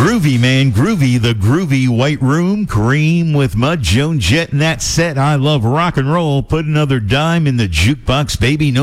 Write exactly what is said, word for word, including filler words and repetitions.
Groovy, man, groovy. The Groovy White Room, Kareem with Mud, Joan Jett, and that set. I love rock and roll. Put another dime in the jukebox, baby. No